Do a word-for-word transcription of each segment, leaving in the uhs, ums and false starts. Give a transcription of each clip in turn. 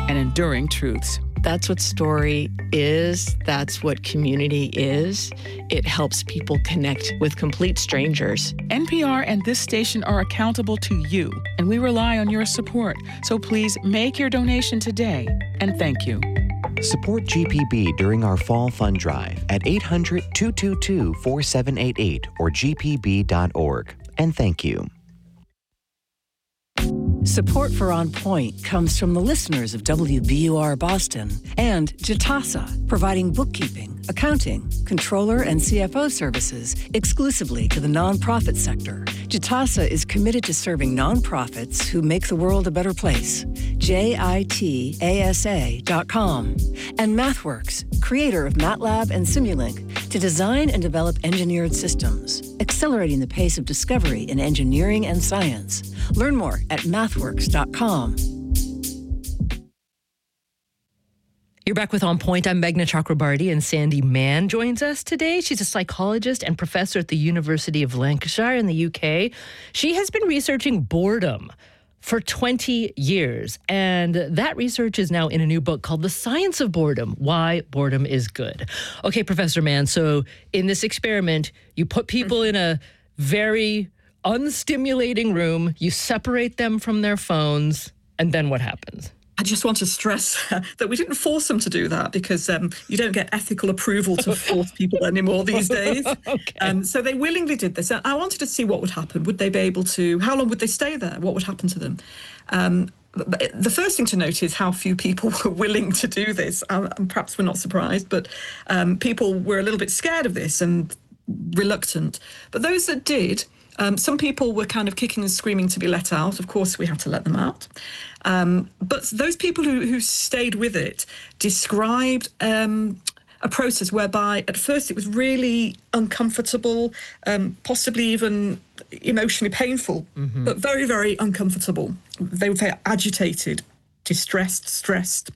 and enduring truths. That's what story is. That's what community is. It helps people connect with complete strangers. N P R and this station are accountable to you, and we rely on your support. So please make your donation today, and thank you. Support G P B during our fall fund drive at eight hundred, two two two, four seven eight eight or g p b dot org. And thank you. Support for On Point comes from the listeners of W B U R Boston and Jitasa, providing bookkeeping, accounting, controller, and C F O services exclusively to the nonprofit sector. Jitasa is committed to serving nonprofits who make the world a better place. J I T A S A dot com. And MathWorks, creator of MATLAB and Simulink, to design and develop engineered systems, accelerating the pace of discovery in engineering and science. Learn more at mathworks dot com. You're back with On Point. I'm Meghna Chakrabarty, and Sandy Mann joins us today. She's a psychologist and professor at the University of Lancashire in the U K. She has been researching boredom for twenty years, and that research is now in a new book called The Science of Boredom, Why Boredom is Good. Okay, Professor Mann, so in this experiment, you put people in a very unstimulating room, you separate them from their phones, and then what happens? I just want to stress uh, that we didn't force them to do that, because um, you don't get ethical approval to force people anymore these days. Okay. Um, so they willingly did this. I wanted to see what would happen. Would they be able to, how long would they stay there? What would happen to them? Um, the first thing to note is how few people were willing to do this. Um, and perhaps we're not surprised, but um, people were a little bit scared of this and reluctant. But those that did, Um, some people were kind of kicking and screaming to be let out. Of course, we had to let them out. Um, but those people who, who stayed with it described um, a process whereby at first it was really uncomfortable, um, possibly even emotionally painful, mm-hmm. but very, very uncomfortable. They were very agitated, distressed, stressed.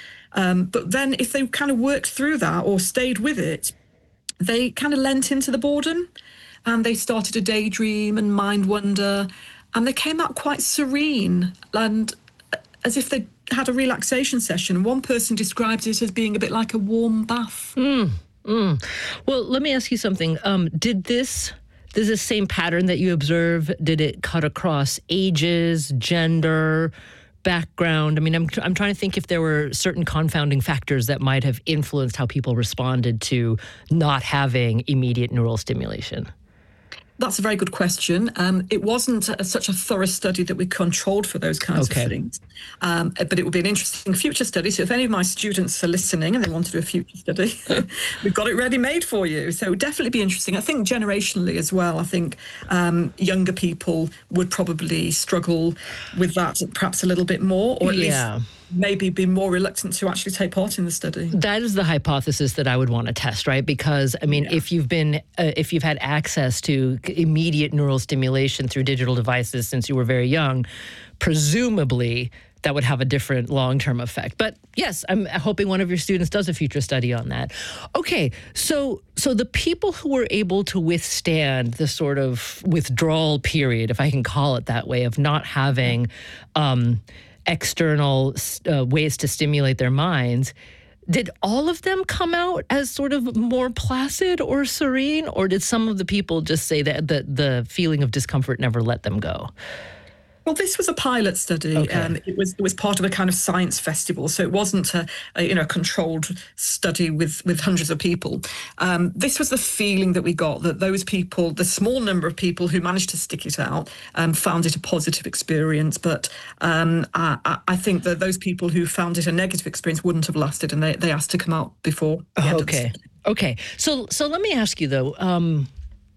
Um, but then if they kind of worked through that or stayed with it, they kind of lent into the boredom. And they started to daydream and mind wander, and they came out quite serene and as if they had a relaxation session. One person described it as being a bit like a warm bath. Mm, mm. Well, let me ask you something. Um, did this, does this same pattern that you observe, did it cut across ages, gender, background? I mean, I'm I'm trying to think if there were certain confounding factors that might have influenced how people responded to not having immediate neural stimulation. That's a very good question. Um, it wasn't a, such a thorough study that we controlled for those kinds okay. of things, um, but it would be an interesting future study. So if any of my students are listening and they want to do a future study, we've got it ready made for you. So it would definitely be interesting. I think generationally as well, I think um, younger people would probably struggle with that perhaps a little bit more, or at yeah. least maybe be more reluctant to actually take part in the study. That is the hypothesis that I would want to test, right? Because, I mean, yeah. if you've been, uh, if you've had access to immediate neural stimulation through digital devices since you were very young, presumably that would have a different long-term effect. But yes, I'm hoping one of your students does a future study on that. Okay, so so the people who were able to withstand the sort of withdrawal period, if I can call it that way, of not having um, external uh, ways to stimulate their minds, did all of them come out as sort of more placid or serene, or did some of the people just say that the, the feeling of discomfort never let them go? Well, this was a pilot study. Okay. Um, it was it was part of a kind of science festival, so it wasn't a, a you know a controlled study with with hundreds of people. Um, this was the feeling that we got, that those people, the small number of people who managed to stick it out, um, found it a positive experience. But um, I, I think that those people who found it a negative experience wouldn't have lasted, and they, they asked to come out before. The end of the Okay. study. Okay. So so let me ask you though. Um,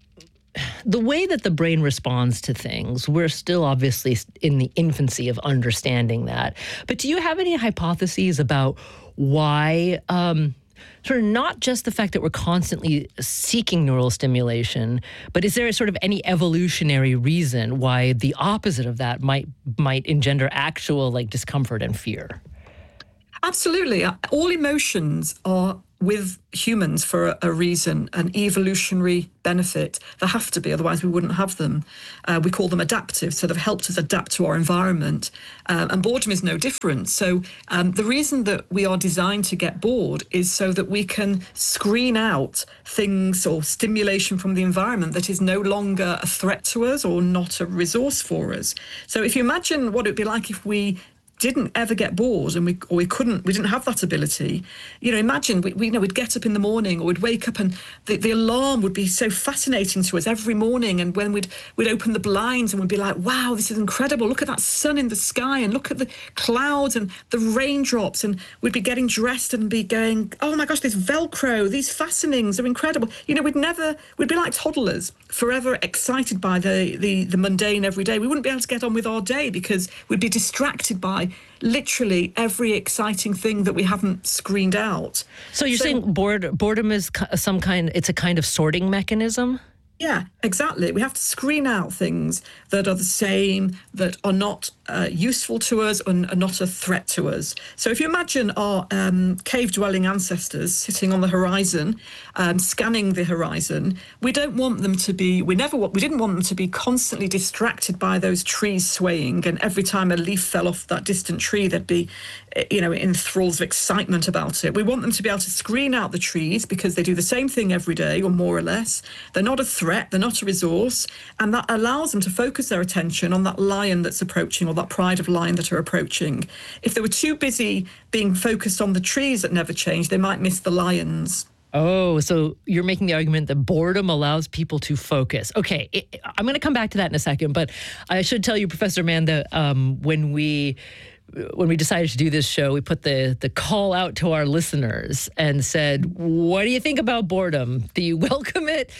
The way that the brain responds to things, we're still obviously in the infancy of understanding that. But do you have any hypotheses about why, um, sort of not just the fact that we're constantly seeking neural stimulation, but is there sort of any evolutionary reason why the opposite of that might might engender actual like discomfort and fear? Absolutely. All emotions are with humans for a, a reason, an evolutionary benefit. There have to be, otherwise we wouldn't have them. Uh, we call them adaptive, so they've helped us adapt to our environment. Uh, and boredom is no different. So um, the reason that we are designed to get bored is so that we can screen out things or stimulation from the environment that is no longer a threat to us or not a resource for us. So if you imagine what it would be like if we didn't ever get bored and we or we couldn't we didn't have that ability. You know, imagine we, we you know we'd get up in the morning or we'd wake up and the, the alarm would be so fascinating to us every morning, and when we'd we'd open the blinds and we'd be like, wow, this is incredible, look at that sun in the sky and look at the clouds and the raindrops, and we'd be getting dressed and be going, oh my gosh, this Velcro, these fastenings are incredible. You know, we'd never we'd be like toddlers, forever excited by the the the mundane every day. We wouldn't be able to get on with our day because we'd be distracted by literally every exciting thing that we haven't screened out. So you're so, saying bored, boredom is some kind, it's a kind of sorting mechanism? Yeah, exactly. We have to screen out things that are the same, that are not uh, useful to us and are not a threat to us. So if you imagine our um, cave-dwelling ancestors sitting on the horizon, um, scanning the horizon, we don't want them to be, we never want, we didn't want them to be constantly distracted by those trees swaying, and every time a leaf fell off that distant tree, they'd be, you know, in thralls of excitement about it. We want them to be able to screen out the trees because they do the same thing every day, or more or less. They're not a threat, they're not a resource, and that allows them to focus their attention on that lion that's approaching, or that pride of lion that are approaching. If they were too busy being focused on the trees that never change, they might miss the lions. Oh, so you're making the argument that boredom allows people to focus. Okay, it, I'm going to come back to that in a second, but I should tell you, Professor Mann, that um, when we when we decided to do this show, we put the the call out to our listeners and said, what do you think about boredom? Do you welcome it?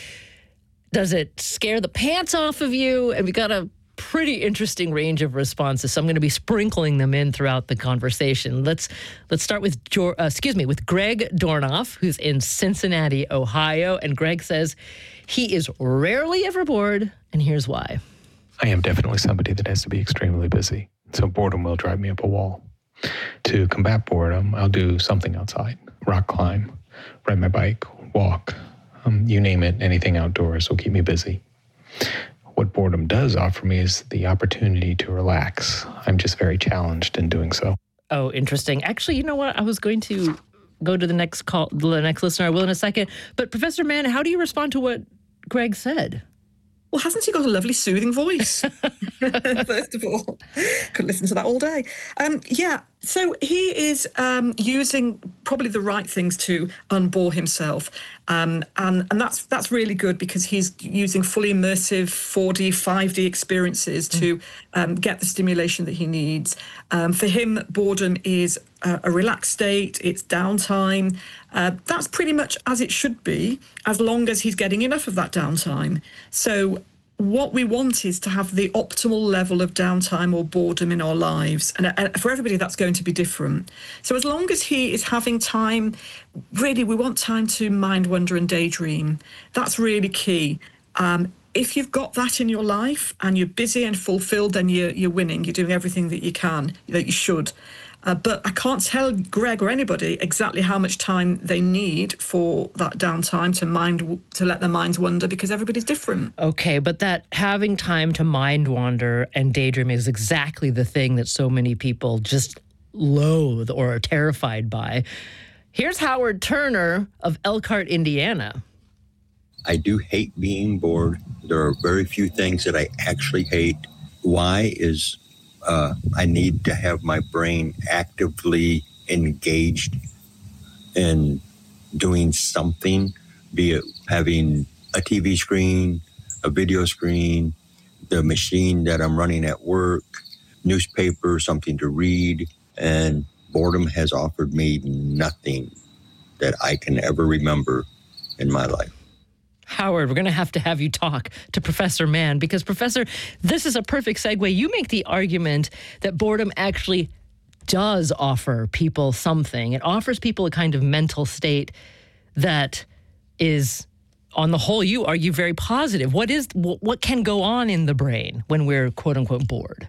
Does it scare the pants off of you? And we got a pretty interesting range of responses, so I'm going to be sprinkling them in throughout the conversation. Let's let's start with uh, excuse me with Greg Dornoff, who's in Cincinnati, Ohio, and Greg says he is rarely ever bored, and here's why. I am definitely somebody that has to be extremely busy, so boredom will drive me up a wall. To combat boredom, I'll do something outside: rock climb, ride my bike, walk. Um, you name it, anything outdoors will keep me busy. What boredom does offer me is the opportunity to relax. I'm just very challenged in doing so. Oh, interesting. Actually, you know what? I was going to go to the next call, the next listener. I will in a second. But Professor Mann, how do you respond to what Greg said? Well, hasn't he got a lovely soothing voice? First of all, could listen to that all day. Um, yeah, so he is um, using probably the right things to unbore himself, um, and and that's that's really good because he's using fully immersive four D, five D experiences mm. to um, get the stimulation that he needs. Um, for him, boredom is a, a relaxed state. It's downtime. Uh, that's pretty much as it should be, as long as he's getting enough of that downtime. So what we want is to have the optimal level of downtime or boredom in our lives. And uh, for everybody, that's going to be different. So as long as he is having time, really, we want time to mind wonder and daydream. That's really key. Um, if you've got that in your life and you're busy and fulfilled, then you're, you're winning. You're doing everything that you can, that you should. Uh, but I can't tell Greg or anybody exactly how much time they need for that downtime to mind to let their minds wander, because everybody's different. Okay, but that having time to mind wander and daydream is exactly the thing that so many people just loathe or are terrified by. Here's Howard Turner of Elkhart, Indiana. I do hate being bored. There are very few things that I actually hate. Why is Uh, I need to have my brain actively engaged in doing something, be it having a T V screen, a video screen, the machine that I'm running at work, newspaper, something to read. And boredom has offered me nothing that I can ever remember in my life. Howard, we're going to have to have you talk to Professor Mann, because, Professor, this is a perfect segue. You make the argument that boredom actually does offer people something. It offers people a kind of mental state that is, on the whole, you argue very positive. What is what can go on in the brain when we're, quote unquote, bored?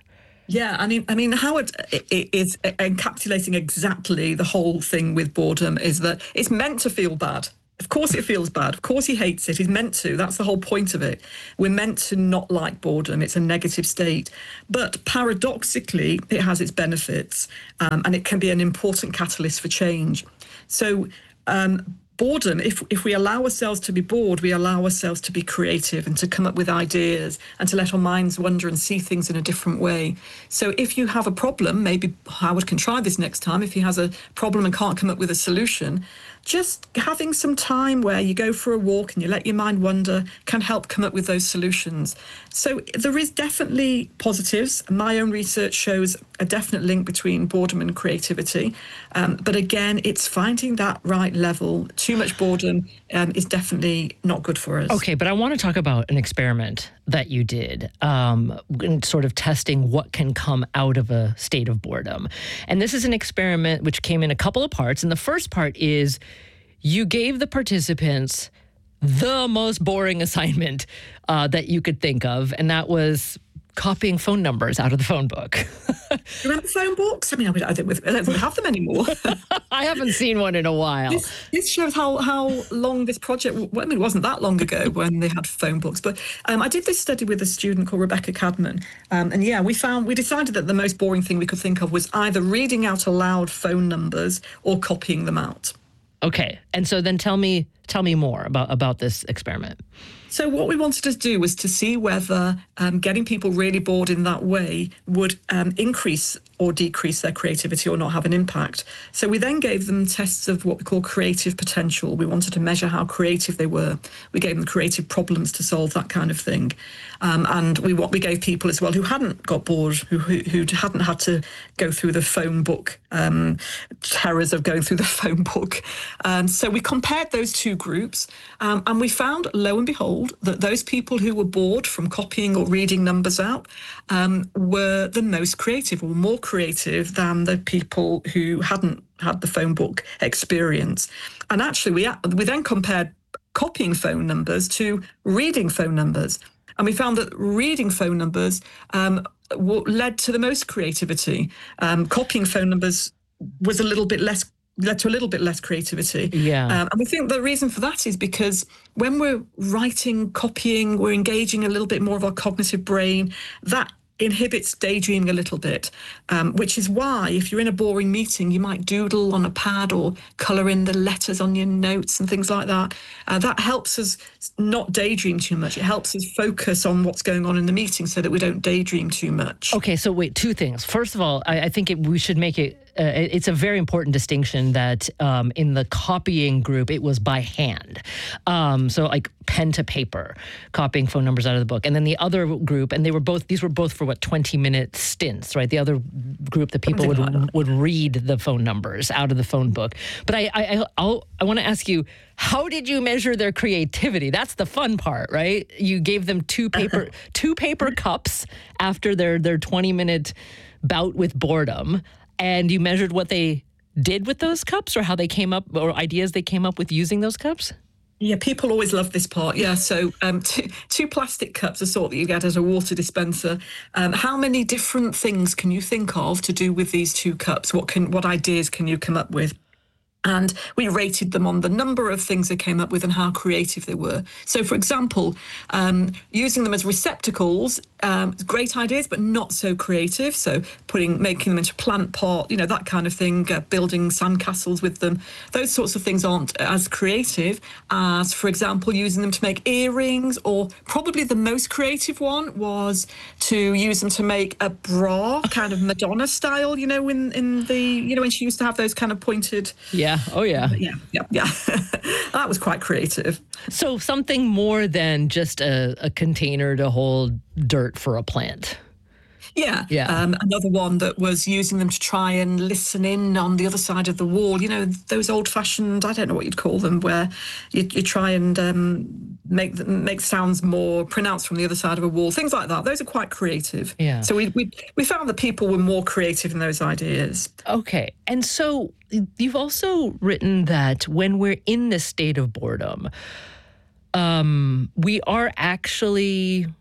Yeah, I mean, I mean, Howard is encapsulating exactly the whole thing with boredom, is that it's meant to feel bad. Of course it feels bad. Of course he hates it. He's meant to. That's the whole point of it. We're meant to not like boredom. It's a negative state. But paradoxically, it has its benefits, um, and it can be an important catalyst for change. So um, boredom, if if we allow ourselves to be bored, we allow ourselves to be creative and to come up with ideas and to let our minds wander and see things in a different way. So if you have a problem, maybe Howard can try this next time, if he has a problem and can't come up with a solution, just having some time where you go for a walk and you let your mind wander can help come up with those solutions. So there is definitely positives. My own research shows a definite link between boredom and creativity. Um, but again, it's finding that right level. Too much boredom um, is definitely not good for us. Okay, but I want to talk about an experiment that you did, um, in sort of testing what can come out of a state of boredom. And this is an experiment which came in a couple of parts. And the first part is you gave the participants the most boring assignment uh, that you could think of, and that was copying phone numbers out of the phone book. Remember phone books? I mean, I don't, I don't think we have them anymore. I haven't seen one in a while. This, this shows how, how long this project, well, I mean, it wasn't that long ago when they had phone books, but um, I did this study with a student called Rebecca Cadman. Um, and yeah, we found, we decided that the most boring thing we could think of was either reading out aloud phone numbers or copying them out. Okay. And so then tell me, tell me more about, about this experiment. So what we wanted to do was to see whether um, getting people really bored in that way would um, increase or decrease their creativity or not have an impact. So we then gave them tests of what we call creative potential. We wanted to measure how creative they were. We gave them creative problems to solve, that kind of thing. Um, and we what we gave people as well who hadn't got bored, who who, who hadn't had to go through the phone book, um, terrors of going through the phone book. Um, so we compared those two groups, um, and we found, lo and behold, that those people who were bored from copying or reading numbers out um, were the most creative, or more creative than the people who hadn't had the phone book experience. And actually, we we then compared copying phone numbers to reading phone numbers. And we found that reading phone numbers um, led to the most creativity. Um, copying phone numbers was a little bit less, led to a little bit less creativity. Yeah. Um, and we think the reason for that is because when we're writing, copying, we're engaging a little bit more of our cognitive brain. That inhibits daydreaming a little bit, um, which is why if you're in a boring meeting, you might doodle on a pad or colour in the letters on your notes and things like that. Uh, that helps us not daydream too much. It helps us focus on what's going on in the meeting so that we don't daydream too much. Okay, so wait, two things. First of all, I, I think it, we should make it, uh, it's a very important distinction that um, in the copying group, it was by hand. Um, so like pen to paper, copying phone numbers out of the book. And then the other group, and they were both, these were both for what, twenty minute stints, right? The other group, the people would like would read the phone numbers out of the phone book. But I I I'll, I want to ask you, how did you measure their creativity? That's the fun part, right? You gave them two paper two paper cups after their their twenty minute bout with boredom, and you measured what they did with those cups, or how they came up, or ideas they came up with using those cups? Yeah, people always love this part. Yeah, so um, two, two plastic cups, the sort that you get at a water dispenser. Um, how many different things can you think of to do with these two cups? What can, what ideas can you come up with? And we rated them on the number of things they came up with and how creative they were. So, for example, um, using them as receptacles, um, great ideas, but not so creative. So, putting, making them into plant pot, you know, that kind of thing. Uh, building sandcastles with them. Those sorts of things aren't as creative as, for example, using them to make earrings. Or probably the most creative one was to use them to make a bra, kind of Madonna style. You know, in in the you know when she used to have those kind of pointed. Yeah. Oh, yeah. Yeah, yeah, yeah. That was quite creative. So something more than just a, a container to hold dirt for a plant. Yeah. Yeah. Um, another one that was using them to try and listen in on the other side of the wall. You know, those old-fashioned, I don't know what you'd call them, where you, you try and um, make the, make sounds more pronounced from the other side of a wall. Things like that. Those are quite creative. Yeah. So we we we found that people were more creative in those ideas. Okay. And so you've also written that when we're in this state of boredom, um, we are actually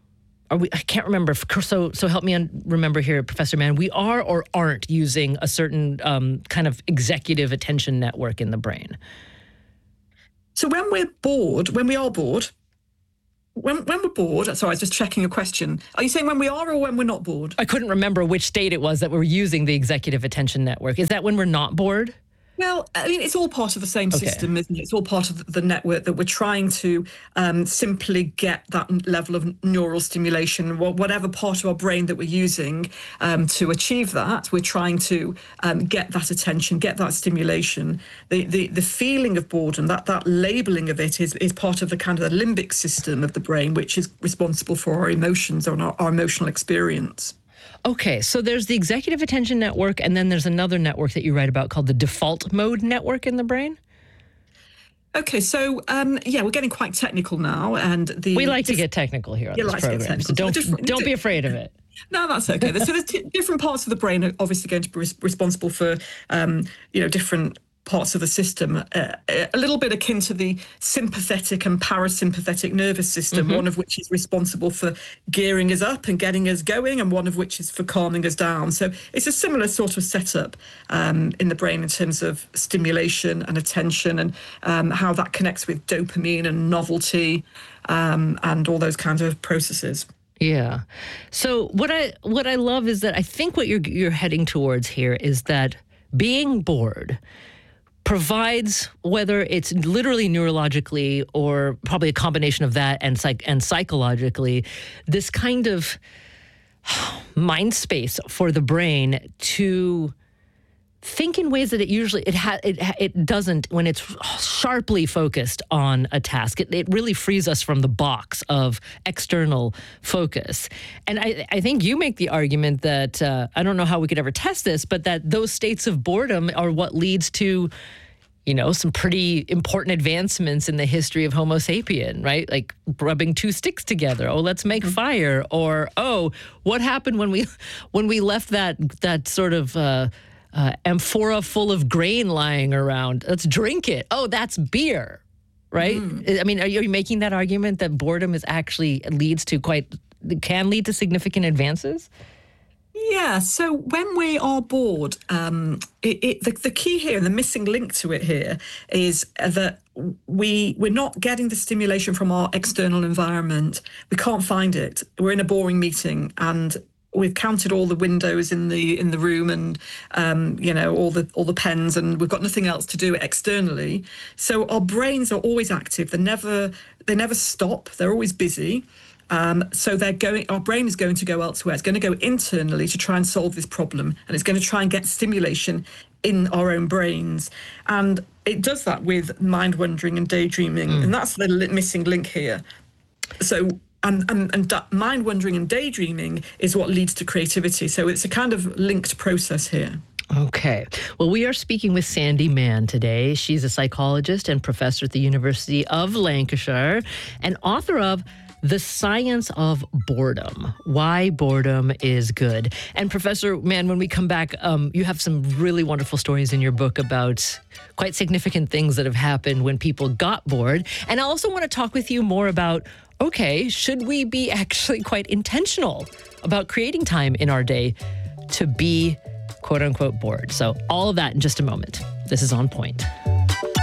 are we, I can't remember. So, so help me un- remember here, Professor Mann. We are or aren't using a certain um, kind of executive attention network in the brain. So when we're bored, when we are bored, when when we're bored, sorry, I was just checking a question. Are you saying when we are or when we're not bored? I couldn't remember which state it was that we're using the executive attention network. Is that when we're not bored? Well, I mean, it's all part of the same Okay. system, isn't it? It's all part of the network that we're trying to um, simply get that level of neural stimulation, wha- whatever part of our brain that we're using um, to achieve that. We're trying to um, get that attention, get that stimulation. The the, the feeling of boredom, that that labeling of it is, is part of the kind of the limbic system of the brain, which is responsible for our emotions or our, our emotional experience. Okay, so there's the executive attention network, and then there's another network that you write about called the default mode network in the brain. Okay, so um, yeah, we're getting quite technical now, and the We like to get technical here on You this like to get program, so technical. don't So different- don't be afraid of it. No, that's okay. So there's t- different parts of the brain are obviously going to be res- responsible for, um, you know, different parts of the system, uh, a little bit akin to the sympathetic and parasympathetic nervous system, mm-hmm. one of which is responsible for gearing us up and getting us going, and one of which is for calming us down. So it's a similar sort of setup um, in the brain in terms of stimulation and attention, and um, how that connects with dopamine and novelty um, and all those kinds of processes. Yeah. So what I what I love is that I think what you're you're heading towards here is that being bored provides, whether it's literally neurologically or probably a combination of that and psych and psychologically, this kind of mind space for the brain to think in ways that it usually it ha- it ha- it doesn't when it's sharply focused on a task. It, it really frees us from the box of external focus. And I, I think you make the argument that uh, I don't know how we could ever test this, but that those states of boredom are what leads to, you know, some pretty important advancements in the history of Homo sapien, right? Like rubbing two sticks together. Oh, let's make mm-hmm. fire. Or oh, what happened when we when we left that that sort of uh, Uh, amphora full of grain lying around? Let's drink it. Oh, that's beer, right? Mm. I mean, are you, are you making that argument that boredom is actually leads to quite, can lead to significant advances? Yeah, so when we are bored, um, it, it, the, the key here and the missing link to it here is that we, we're not getting the stimulation from our external environment. We can't find it. We're in a boring meeting and we've counted all the windows in the in the room and um, you know all the all the pens, and we've got nothing else to do externally. So our brains are always active. They never they never stop. They're always busy. Um, so they're going. Our brain is going to go elsewhere. It's going to go internally to try and solve this problem, and it's going to try and get stimulation in our own brains. And it does that with mind wandering and daydreaming, mm. and that's the li- missing link here. So. And, and, and that mind wandering and daydreaming is what leads to creativity. So it's a kind of linked process here. Okay. Well, we are speaking with Sandi Mann today. She's a psychologist and professor at the University of Lancashire and author of The Science of Boredom, Why Boredom is Good. And Professor Mann, when we come back, um, you have some really wonderful stories in your book about quite significant things that have happened when people got bored. And I also want to talk with you more about, okay, should we be actually quite intentional about creating time in our day to be quote unquote bored? So all of that in just a moment. This is On Point.